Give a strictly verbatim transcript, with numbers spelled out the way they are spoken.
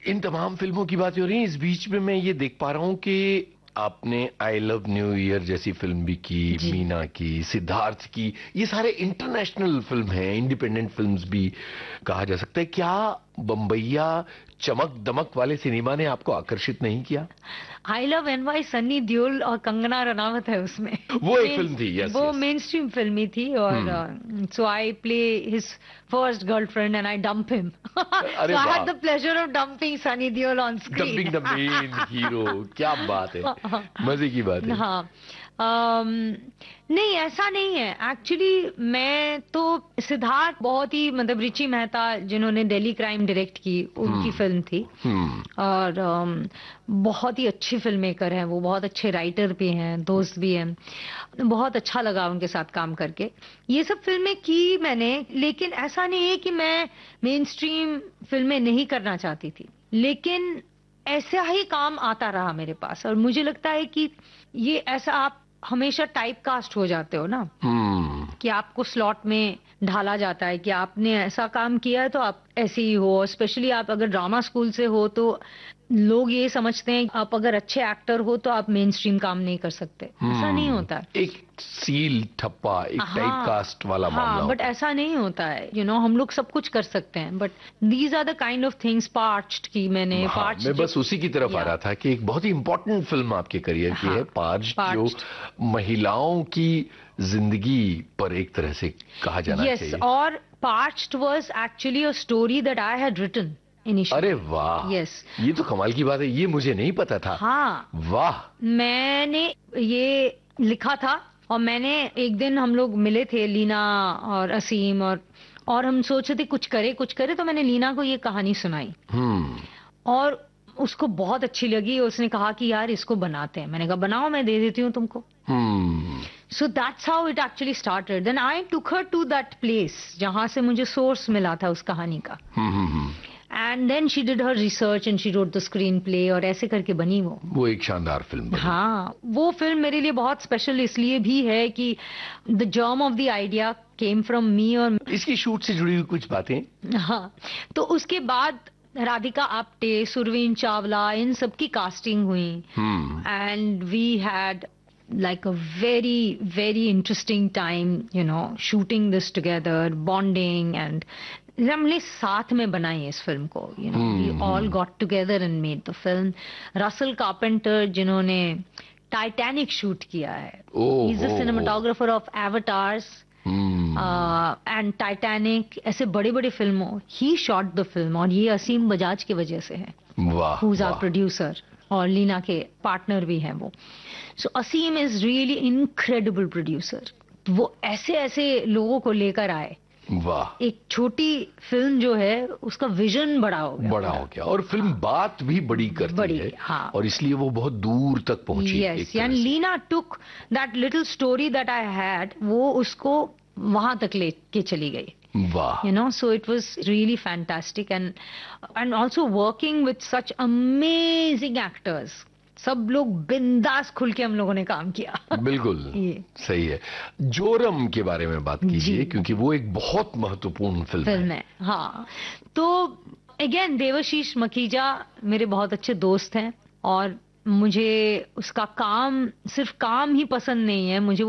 इन तमाम फिल्मों की बात हो रही है, इस बीच में मैं ये देख पा रहा हूँ कि आपने आई लव न्यू ईयर जैसी फिल्म भी की, मीना की, सिद्धार्थ की, ये सारे इंटरनेशनल फिल्म हैं, इंडिपेंडेंट फिल्म्स भी कहा जा सकता है। क्या बम्बैया चमक दमक वाले सिनेमा ने आपको आकर्षित नहीं किया? I love NY Sunny Deol और कंगना रनावत है उसमें। वो एक फिल्म थी, यस, वो यस। मेन स्ट्रीम फिल्म ही थी और सो I play his first girlfriend and I dump him. अरे सो आई वाह, had the pleasure of dumping Sunny Deol on screen. Dumping the main hero, क्या बात है, मजे की बात है। हाँ, um, नहीं ऐसा नहीं है एक्चुअली। मैं तो सिद्धार्थ बहुत ही मतलब रिची मेहता जिन्होंने दिल्ली क्राइम डायरेक्ट की, उनकी फिल्म थी और um, बहुत ही अच्छी फिल्म मेकर हैं वो, बहुत अच्छे राइटर भी हैं, दोस्त भी हैं। बहुत अच्छा लगा उनके साथ काम करके। ये सब फिल्में की मैंने, लेकिन ऐसा नहीं है कि मैं मेन स्ट्रीम फिल्में नहीं करना चाहती थी, लेकिन ऐसा ही काम आता रहा मेरे पास। और मुझे लगता है कि ये ऐसा, आप हमेशा टाइप कास्ट हो जाते हो ना, hmm. कि आपको स्लॉट में ढाला जाता है कि आपने ऐसा काम किया है तो आप ऐसे ही हो। स्पेशली आप अगर ड्रामा स्कूल से हो तो लोग ये समझते हैं आप अगर अच्छे एक्टर हो तो आप मेन स्ट्रीम काम नहीं कर सकते। hmm. ऐसा नहीं होता है। एक सील ठप्पा, एक हाँ, टाइप कास्ट वाला हाँ, मामला। बट ऐसा नहीं होता है, यू you नो know, हम लोग सब कुछ कर सकते हैं, but these are the kind of things. Parched की मैंने, हाँ, पार्च्ड मैं बस उसी की तरफ आ रहा था कि एक बहुत ही इंपॉर्टेंट फिल्म आपके करियर की हाँ, है पार्च्ड, जो महिलाओं की जिंदगी पर एक तरह से कहा जाना yes, चाहिए। और parched was actually a story that I had written initially. अरे वाह, यस, ये तो कमाल की बात है, ये मुझे नहीं पता था। हाँ, वाह। मैंने ये लिखा था और मैंने एक दिन, हम लोग मिले थे लीना और असीम, और और हम सोचे थे कुछ करे कुछ करे तो मैंने लीना को ये कहानी सुनाई हम्म और उसको बहुत अच्छी लगी। उसने कहा कि यार इसको बनाते हैं। मैंने कहा बनाओ, मैं दे देती हूँ तुमको। हम्म so that's how it actually started. Then I took her to that place जहां से मुझे सोर्स मिला था उस कहानी का, and then she did her research and she wrote the screen play, और ऐसे करके बनी वो वो एक शानदार फिल्म बनी। हाँ, वो फिल्म मेरे लिए बहुत स्पेशल इसलिए भी है कि the germ of the idea came from me. और इसकी शूट से जुड़ी हुई कुछ बातें, हाँ, तो उसके बाद राधिका आप्टे, सुरवीन चावला, इन सब की कास्टिंग हुई and we had like a very very interesting time, you know, shooting this together, bonding, and हमने साथ में बनाई इस फिल्म को, you know, we all got together and made the film. Russell carpenter जिन्होंने टाइटैनिक शूट किया है, he is the cinematographer of Avatars and Titanic, ऐसे बड़े बड़े फिल्मों he shot the film, और ये असीम बजाज की वजह से है, वाह, who's our producer, और लीना के पार्टनर भी हैं वो। सो असीम इज रियली इनक्रेडिबल प्रोड्यूसर। वो ऐसे ऐसे लोगों को लेकर आए, वाह, एक छोटी फिल्म जो है उसका विजन बड़ा हो गया, बड़ा हो गया, और फिल्म हाँ, बात भी बड़ी करती बड़ी, है हाँ, और इसलिए वो बहुत दूर तक पहुंची। यस, यानी Leena took that little story that I had, वो उसको वहां तक लेके चली गई। Wow. You know, so it was really fantastic, and and also working with such amazing actors. सब लोग बिंदास खुल के हम लोगों ने काम किया। बिल्कुल सही है। जोरम के बारे में बात कीजिए, क्योंकि वो एक बहुत महत्वपूर्ण फिल्म, फिल्म है। है हाँ, तो अगेन देवाशीष मखीजा मेरे बहुत अच्छे दोस्त हैं, और मुझे उसका काम, सिर्फ काम ही पसंद नहीं है, मुझे